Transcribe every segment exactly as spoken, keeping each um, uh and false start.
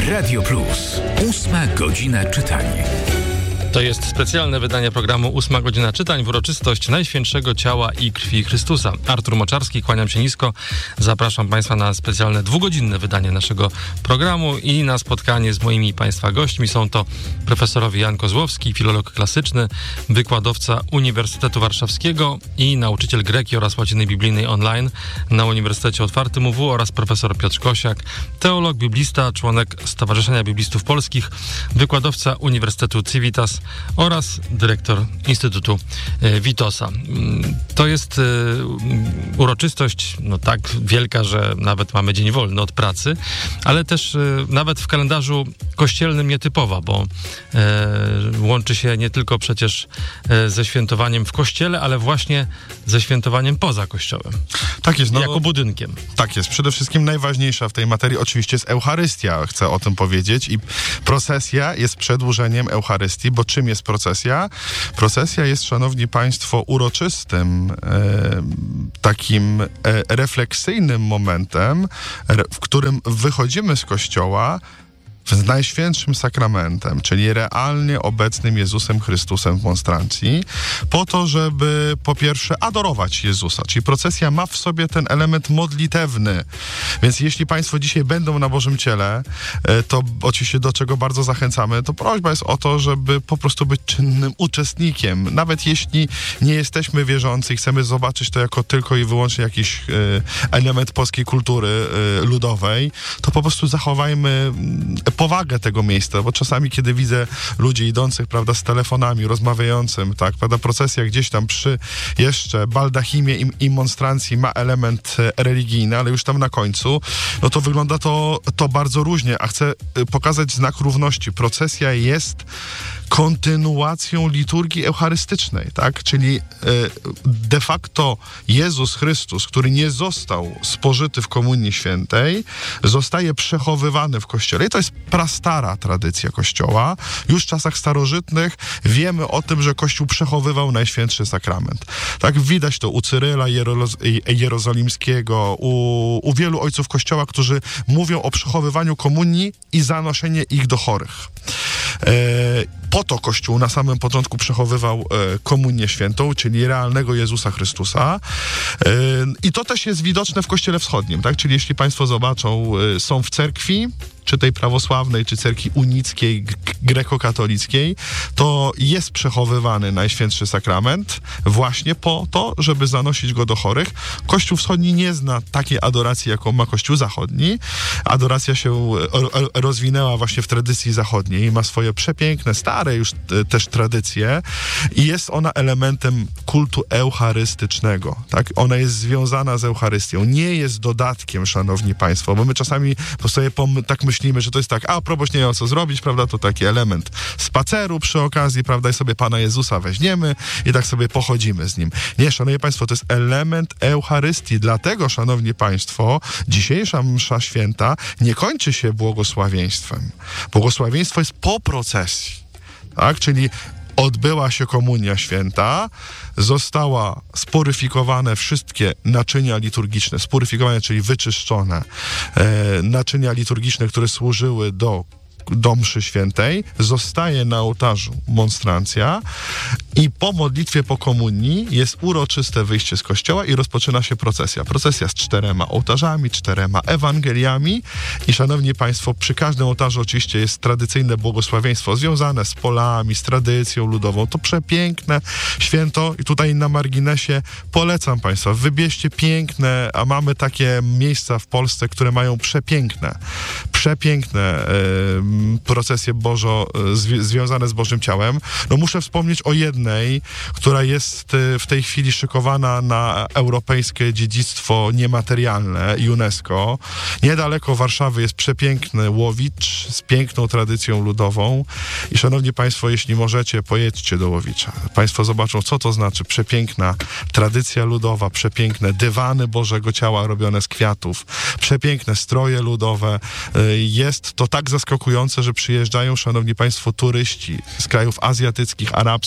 Radio Plus. Ósma godzina czytania. To jest specjalne wydanie programu Ósma godzina czytań w uroczystość Najświętszego Ciała i Krwi Chrystusa. Artur Moczarski, kłaniam się nisko. Zapraszam Państwa na specjalne dwugodzinne wydanie naszego programu i na spotkanie z moimi Państwa gośćmi. Są to profesorowie Jan Kozłowski, filolog klasyczny, wykładowca Uniwersytetu Warszawskiego i nauczyciel greki oraz łaciny biblijnej online na Uniwersytecie Otwartym U W oraz profesor Piotr Kosiak, teolog, biblista, członek Stowarzyszenia Biblistów Polskich, wykładowca Uniwersytetu Civitas oraz dyrektor Instytutu Witosa. To jest uroczystość no tak wielka, że nawet mamy dzień wolny od pracy, ale też nawet w kalendarzu kościelnym nietypowa, bo łączy się nie tylko przecież ze świętowaniem w kościele, ale właśnie ze świętowaniem poza kościołem. Tak jest. No, jako budynkiem. Tak jest. Przede wszystkim najważniejsza w tej materii oczywiście jest Eucharystia, chcę o tym powiedzieć, i procesja jest przedłużeniem Eucharystii, bo czym jest procesja? Procesja jest, szanowni państwo, uroczystym, e, takim e, refleksyjnym momentem, re, w którym wychodzimy z kościoła z najświętszym sakramentem, czyli realnie obecnym Jezusem Chrystusem w monstrancji, po to, żeby po pierwsze adorować Jezusa, czyli procesja ma w sobie ten element modlitewny, więc jeśli państwo dzisiaj będą na Bożym Ciele, to oczywiście do czego bardzo zachęcamy, to prośba jest o to, żeby po prostu być czynnym uczestnikiem, nawet jeśli nie jesteśmy wierzący i chcemy zobaczyć to jako tylko i wyłącznie jakiś element polskiej kultury ludowej, to po prostu zachowajmy powagę tego miejsca, bo czasami, kiedy widzę ludzi idących, prawda, z telefonami, rozmawiającym, tak, prawda, procesja gdzieś tam przy jeszcze baldachimie i, i monstrancji ma element religijny, ale już tam na końcu, no to wygląda to, to bardzo różnie, a chcę pokazać znak równości. Procesja jest kontynuacją liturgii eucharystycznej, tak? Czyli y, de facto Jezus Chrystus, który nie został spożyty w Komunii Świętej, zostaje przechowywany w Kościele. I to jest prastara tradycja Kościoła. Już w czasach starożytnych wiemy o tym, że Kościół przechowywał Najświętszy Sakrament. Tak? Widać to u Cyryla Jero- Jerozolimskiego, u, u wielu ojców Kościoła, którzy mówią o przechowywaniu komunii i zanoszenie ich do chorych. E, po to Kościół na samym początku przechowywał e, komunię świętą, czyli realnego Jezusa Chrystusa. E, I to też jest widoczne w Kościele Wschodnim, tak? Czyli jeśli państwo zobaczą, e, są w cerkwi, czy tej prawosławnej, czy cerkwi unickiej, g- grekokatolickiej, to jest przechowywany Najświętszy Sakrament właśnie po to, żeby zanosić go do chorych. Kościół Wschodni nie zna takiej adoracji, jaką ma Kościół Zachodni. Adoracja się ro- rozwinęła właśnie w tradycji zachodniej i ma swoje przepiękne, stare już t- też tradycje i jest ona elementem kultu eucharystycznego, tak? Ona jest związana z Eucharystią. Nie jest dodatkiem, szanowni państwo, bo my czasami po sobie pom- tak myślimy, że to jest tak, a propos nie o co zrobić, prawda, to taki element spaceru przy okazji, prawda, i sobie Pana Jezusa weźmiemy i tak sobie pochodzimy z Nim. Nie, szanowni państwo, to jest element Eucharystii, dlatego, szanowni państwo, dzisiejsza msza święta nie kończy się błogosławieństwem. Błogosławieństwo jest po procesji, tak, czyli odbyła się komunia święta, została sporyfikowane wszystkie naczynia liturgiczne, sporyfikowane, czyli wyczyszczone e, naczynia liturgiczne, które służyły do do mszy świętej, zostaje na ołtarzu monstrancja i po modlitwie po komunii jest uroczyste wyjście z kościoła i rozpoczyna się procesja. Procesja z czterema ołtarzami, czterema Ewangeliami i, szanowni państwo, przy każdym ołtarzu oczywiście jest tradycyjne błogosławieństwo związane z polami, z tradycją ludową. To przepiękne święto i tutaj na marginesie polecam państwa, wybierzcie piękne, a mamy takie miejsca w Polsce, które mają przepiękne, przepiękne yy, procesje Bożo, zwi- związane z Bożym Ciałem. No muszę wspomnieć o jednej, która jest w tej chwili szykowana na europejskie dziedzictwo niematerialne UNESCO. Niedaleko Warszawy jest przepiękny Łowicz z piękną tradycją ludową i, szanowni państwo, jeśli możecie, pojedźcie do Łowicza. Państwo zobaczą, co to znaczy przepiękna tradycja ludowa, przepiękne dywany Bożego Ciała robione z kwiatów, przepiękne stroje ludowe. Jest to tak zaskakujące, że przyjeżdżają, szanowni państwo, turyści z krajów azjatyckich, arabskich,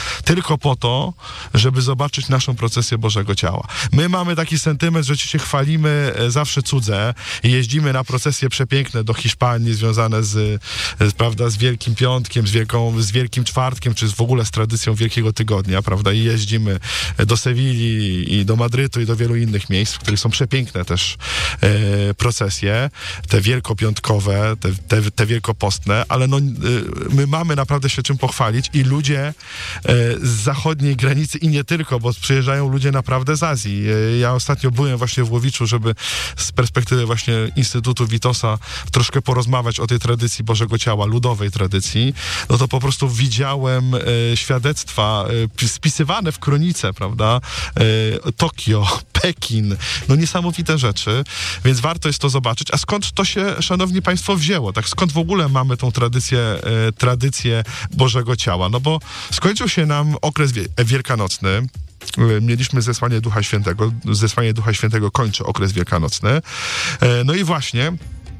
tylko po to, żeby zobaczyć naszą procesję Bożego Ciała. My mamy taki sentyment, że się chwalimy zawsze cudze i jeździmy na procesje przepiękne do Hiszpanii związane z, z, prawda, z Wielkim Piątkiem, z, wielką, z Wielkim Czwartkiem, czy w ogóle z tradycją Wielkiego Tygodnia, prawda, i jeździmy do Sewilli i do Madrytu i do wielu innych miejsc, w których są przepiękne też e, procesje, te wielkopiątkowe, te, te, te wielkopostne, ale no, e, my mamy naprawdę się czym pochwalić i ludzie e, z zachodniej granicy i nie tylko, bo przyjeżdżają ludzie naprawdę z Azji. E, ja ostatnio byłem właśnie w Łowiczu, żeby z perspektywy właśnie Instytutu Witosa troszkę porozmawiać o tej tradycji Bożego Ciała, ludowej tradycji, no to po prostu widziałem e, świadectwa e, spisywane w kronice, prawda, e, Tokio, Pekin, no niesamowite rzeczy, więc warto jest to zobaczyć. A skąd to się, szanowni państwo, wzięło? Tak, skąd w ogóle mamy tą tradycję, e, tradycję Bożego Ciała? No bo skończył się nam okres wie- wielkanocny, mieliśmy zesłanie Ducha Świętego, zesłanie Ducha Świętego kończy okres wielkanocny, e, no i właśnie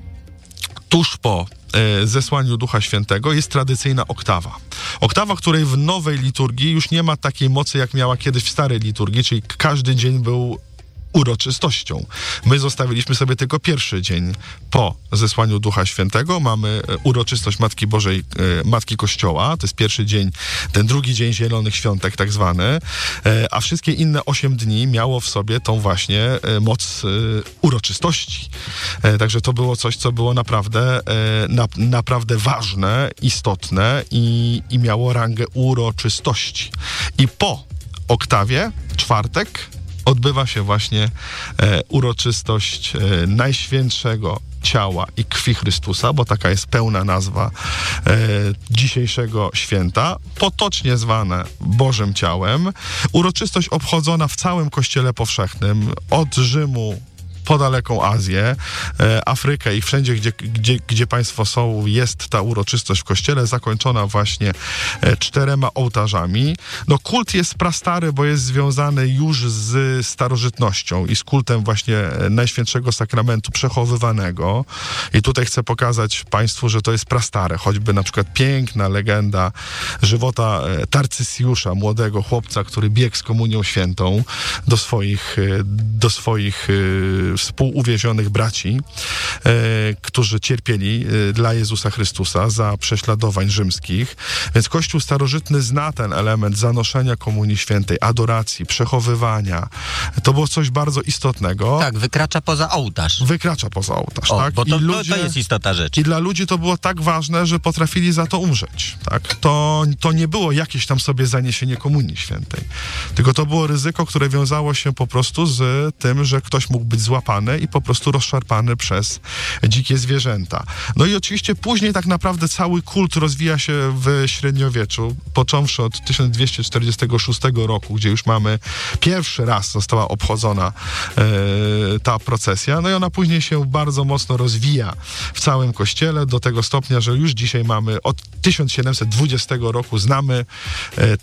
tuż po e, zesłaniu Ducha Świętego jest tradycyjna oktawa. Oktawa, której w nowej liturgii już nie ma takiej mocy, jak miała kiedyś w starej liturgii, czyli każdy dzień był uroczystością. My zostawiliśmy sobie tylko pierwszy dzień po zesłaniu Ducha Świętego. Mamy uroczystość Matki Bożej, Matki Kościoła. To jest pierwszy dzień, ten drugi dzień Zielonych Świątek tak zwany, a wszystkie inne osiem dni miało w sobie tą właśnie moc uroczystości. Także to było coś, co było naprawdę, na, naprawdę ważne, istotne i, i miało rangę uroczystości. I po oktawie, czwartek, odbywa się właśnie e, uroczystość e, Najświętszego Ciała i Krwi Chrystusa, bo taka jest pełna nazwa e, dzisiejszego święta, potocznie zwane Bożym Ciałem. Uroczystość obchodzona w całym Kościele Powszechnym, od Rzymu po daleką Azję, e, Afrykę i wszędzie, gdzie, gdzie, gdzie państwo są, jest ta uroczystość w kościele, zakończona właśnie e, czterema ołtarzami. No kult jest prastary, bo jest związany już z starożytnością i z kultem właśnie Najświętszego Sakramentu przechowywanego. I tutaj chcę pokazać państwu, że to jest prastare. Choćby na przykład piękna legenda żywota e, Tarcysjusza, młodego chłopca, który biegł z komunią świętą do swoich, e, do swoich e, współuwięzionych braci, e, którzy cierpieli e, dla Jezusa Chrystusa za prześladowań rzymskich. Więc Kościół starożytny zna ten element zanoszenia komunii świętej, adoracji, przechowywania. To było coś bardzo istotnego. Tak, wykracza poza ołtarz. Wykracza poza ołtarz, o, tak? Bo to, I ludzie, to, to jest istota rzeczy. I dla ludzi to było tak ważne, że potrafili za to umrzeć, tak? To, to nie było jakieś tam sobie zaniesienie komunii świętej, tylko to było ryzyko, które wiązało się po prostu z tym, że ktoś mógł być złapany i po prostu rozszarpany przez dzikie zwierzęta. No i oczywiście później tak naprawdę cały kult rozwija się w średniowieczu, począwszy od tysiąc dwieście czterdziestego szóstego roku, gdzie już mamy pierwszy raz została obchodzona e, ta procesja, no i ona później się bardzo mocno rozwija w całym kościele, do tego stopnia, że już dzisiaj mamy od tysiąc siedemset dwudziestego roku znamy e,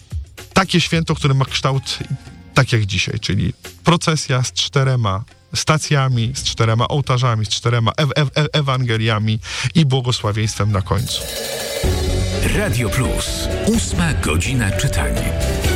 takie święto, które ma kształt tak jak dzisiaj, czyli procesja z czterema stacjami, z czterema ołtarzami, z czterema ew- ew- Ewangeliami i błogosławieństwem na końcu. Radio Plus. Ósma godzina czytania.